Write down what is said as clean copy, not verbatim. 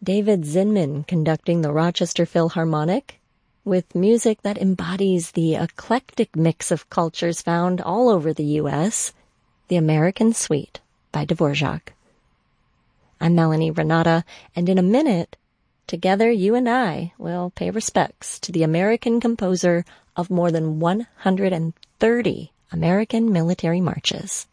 David Zinman conducting the Rochester Philharmonic, with music that embodies the eclectic mix of cultures found all over the U.S., the American Suite by Dvorak. I'm Melanie Renata, and in a minute, together you and I will pay respects to the American composer of more than 130 American military marches.